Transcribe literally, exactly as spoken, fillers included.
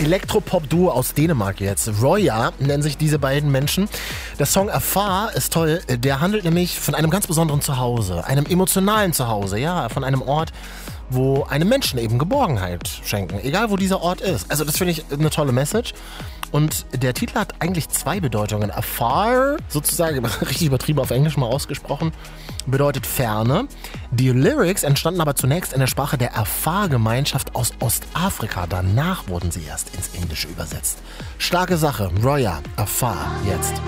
Elektropop-Duo aus Dänemark jetzt. Roya nennen sich diese beiden Menschen. Der Song Afar ist toll. Der handelt nämlich von einem ganz besonderen Zuhause. Einem emotionalen Zuhause, ja. Von einem Ort, wo einem Menschen eben Geborgenheit schenken. Egal, wo dieser Ort ist. Also das finde ich eine tolle Message. Und der Titel hat eigentlich zwei Bedeutungen. Afar, sozusagen richtig übertrieben auf Englisch mal ausgesprochen, bedeutet Ferne. Die Lyrics entstanden aber zunächst in der Sprache der Afar-Gemeinschaft aus Ostafrika. Danach wurden sie erst ins Englische übersetzt. Starke Sache. Roya, Afar, jetzt.